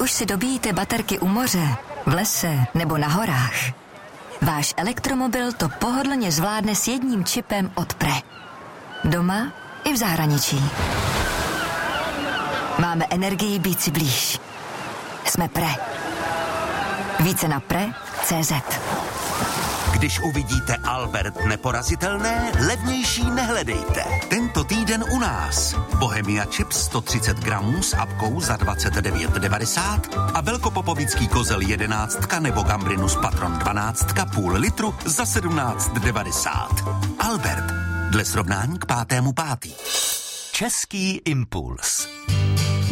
už si dobíjíte baterky u moře, v lese nebo na horách, váš elektromobil to pohodlně zvládne s jedním čipem od Pre. Doma i v zahraničí. Máme energii být si blíž. Jsme Pre. Více na pre.cz. Když uvidíte Albert neporazitelné, levnější nehledejte. Tento týden u nás. Bohemia Chips 130 gramů s apkou za 29,90 a velkopopovický kozel 11 nebo Gambrinus Patron 12 půl litru za 17,90. Albert. Dle srovnání k 5.5. Český impuls.